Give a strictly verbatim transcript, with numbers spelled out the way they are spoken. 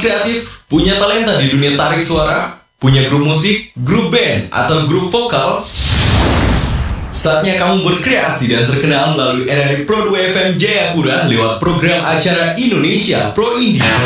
kreatif, punya talenta di dunia tarik suara, punya grup musik, grup band, atau grup vokal? Saatnya kamu berkreasi dan terkenal melalui R R I Pro dua F M Jayapura lewat program acara Indonesia Pro Indie.